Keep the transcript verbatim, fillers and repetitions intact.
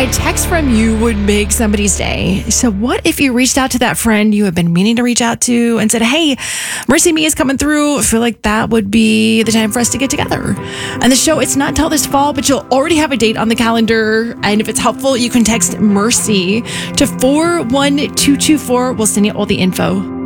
A text from you would make somebody's day. So what if you reached out to that friend you have been meaning to reach out to and said, hey, Mercy Me is coming through. I feel like that would be the time for us to get together. And the show, it's not until this fall, but you'll already have a date on the calendar. And if it's helpful, you can text Mercy to four one two two four. We'll send you all the info.